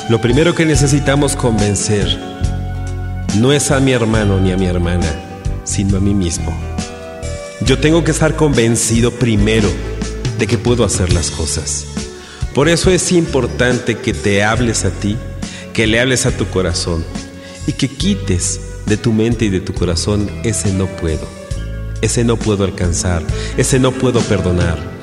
Lo primero que necesitamos convencer no es a mi hermano ni a mi hermana, sino a mí mismo. Yo tengo que estar convencido primero de que puedo hacer las cosas. Por eso es importante que te hables a ti, que le hables a tu corazón y que quites de tu mente y de tu corazón ese no puedo alcanzar, ese no puedo perdonar,